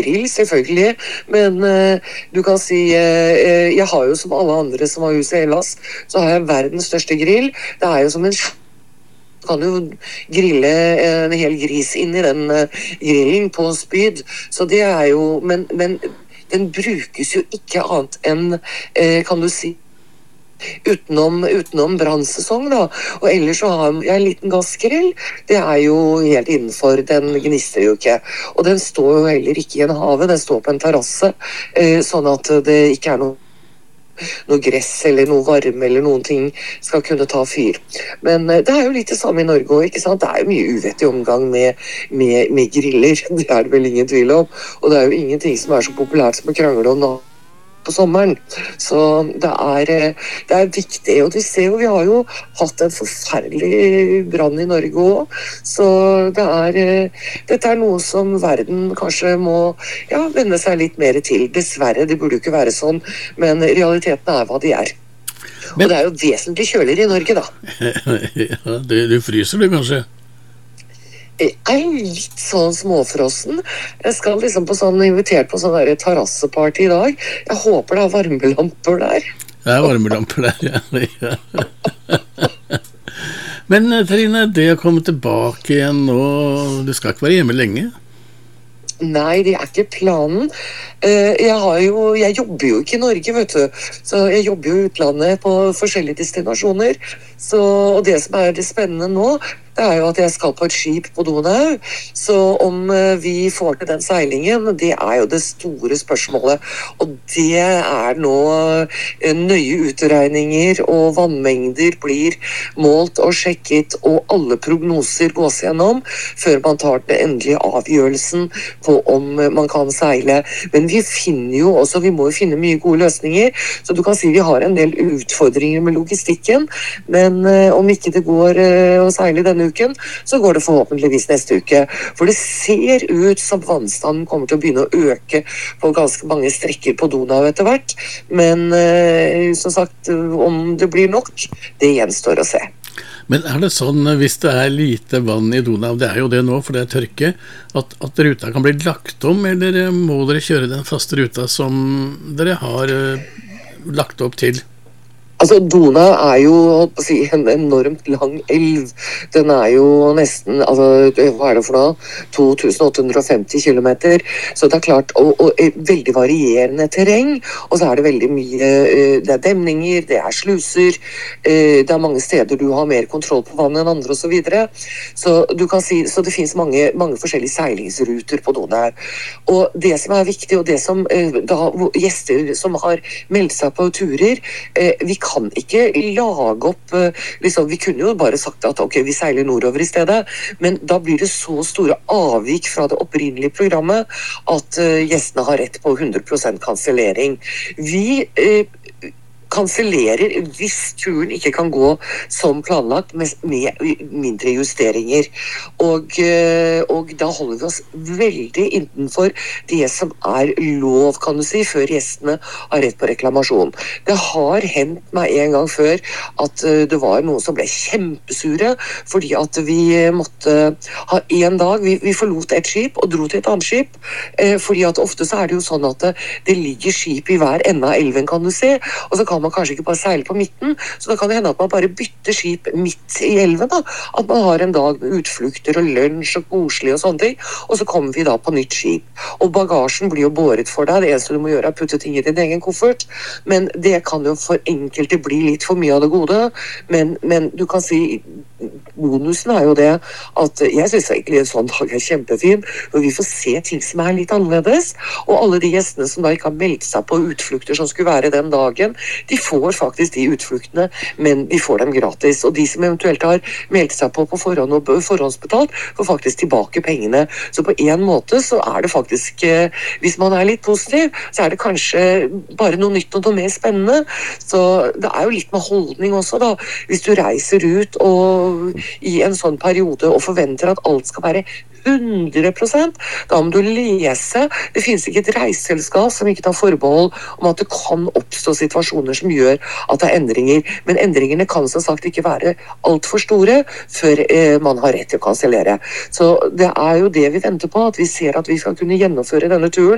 grill, selvfølgelig, men du kan si, jeg har jo som alle andre som har hus i Hellas, så har jeg verdens største grill. Det jo som en kan jo grille en hel gris inn i den grillen på spyd, så det jo, men den brukes jo ikke annet enn, kan du si, utenom brannsesong da, og ellers så har jeg en liten gassgrill, det jo helt innenfor, den gnister jo ikke, og den står jo heller ikke i en havet, den står på en terrasse, sånn at det ikke noe gress eller noe varme eller noen ting skal kunne ta fyr. Men det jo litt det samme i Norge også, ikke sant? Det jo mye uvettig omgang med griller, det det vel ingen tvil om, og det jo ingenting som så populært som å krangle om natt på sommeren. Så det viktig, og du ser jo, vi har jo hatt en forferdelig brann i Norge også, så dette noe som verden kanskje må vende seg litt mer til. Dessverre, det burde jo ikke være sånn, men realiteten hva de Og det jo vesentlig kjøligere i Norge, da. Ja, du fryser du kanskje? Jeg litt sånn småfrossen. Jeg skal liksom invitert på sånn der terrasseparty i dag. Jeg håper det varmelamper der. Det varmelamper der, ja. Men Trine, det å komme tilbake igjen nå, du skal ikke være hjemme lenge? Nei, det ikke planen. Jeg jobber jo ikke i Norge, vet du. Så jeg jobber jo i utlandet på forskjellige destinasjoner. Og det som det spennende nå, det jo at jeg skal på et skip på Donau. Så om vi får til den seilingen, det jo det store spørsmålet. Og det nå nøye utregninger, og vannmengder blir målt og sjekket, og alle prognoser gås gjennom, før man tar den endelige avgjørelsen på om man kan seile. Men vi finner jo også, vi må jo finne mye gode løsninger, så du kan si vi har en del utfordringer med logistikken, men om ikke det går å seile denne uken, så går det forhåpentligvis neste uke. For det ser ut som vannstanden kommer til å begynne å øke på ganske mange strekker på Donau etter hvert, men som sagt, om det blir nok, det gjenstår å se. Men det sånn, hvis det lite vann i Donau, det jo det nå, for det tørke, at ruta kan bli lagt om, eller må dere kjøre den faste ruta som dere har lagt opp til? Altså, Donau jo, holdt på å si, en enormt lang elv. Den jo nesten, altså, hva det for noe? 2850 kilometer. Så det klart, og veldig varierende terreng, og så det veldig mye, det demninger, det sluser, det mange steder du har mer kontroll på vannet enn andre, og så videre. Så du kan si, så det finnes mange forskjellige seilingsruter på Donau. Og det som viktig, og det som gjester som har meldt seg på turer, vi kan ikke lage opp, liksom, vi kunne jo bare sagt at ok, vi seiler nordover i stedet, men da blir det så store avvik fra det opprinnelige programmet at gjestene har rett på 100% kansellering. Vi kansellerer hvis turen ikke kan gå som planlagt med mindre justeringer. Og da holder vi oss veldig innenfor det som lov, kan du si, før gjestene har rett på reklamasjon. Det har hendt meg en gang før at det var noen som ble kjempesure fordi at vi måtte ha en dag, vi forlot et skip og dro til et annet skip, fordi at ofte så det jo sånn at det ligger skip i hver ende av elven, kan du se, og så kan man kanskje ikke bare seile på midten, så da kan det hende at man bare bytter skip midt i elven da, at man har en dag med utflukter og lunsj og koselig og sånne ting, og så kommer vi da på nytt skip. Og bagasjen blir jo båret for deg, det eneste du må gjøre putte ting i din egen koffert, men det kan jo for enkelte bli litt for mye av det gode, men du kan si, bonusen jo det at jeg synes egentlig en sånn dag kjempefin, for vi får se ting som litt annerledes, og alle de gjestene som da ikke har meldt seg på utflukter som skulle være den dagen, de får faktisk de utfluktene, men de får dem gratis, og de som eventuelt har meldt seg på forhånd og forhåndsbetalt, får faktisk tilbake pengene. Så på en måte så det faktisk, hvis man litt positiv, så det kanskje bare noe nytt og noe mer spennende, så det jo litt med holdning også da, hvis du reiser ut og i en sånn periode og forventer at alt skal være 100%, da må du lese. Det finnes ikke et reiseselskap som ikke tar forbehold om at det kan oppstå situasjoner som gjør at det endringer, men endringene kan som sagt ikke være alt for store før man har rett til å kansellere. Så det jo det vi venter på, at vi ser at vi skal kunne gjennomføre denne turen